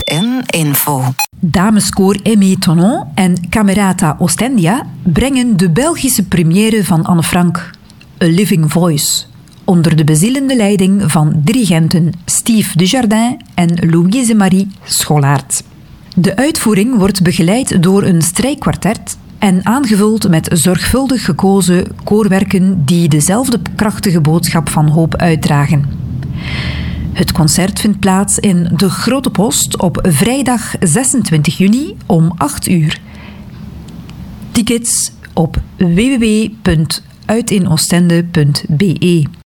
BNN-info. Dameskoor Aimé Tonon en Camerata Ostendia brengen de Belgische première van Anne Frank, A Living Voice, onder de bezielende leiding van dirigenten Steve Desjardins en Louise-Marie Scholaert. De uitvoering wordt begeleid door een strijkkwartet en aangevuld met zorgvuldig gekozen koorwerken die dezelfde krachtige boodschap van hoop uitdragen. Het concert vindt plaats in de Grote Post op vrijdag 26 juni om 8 uur. Tickets op www.uitinoostende.be.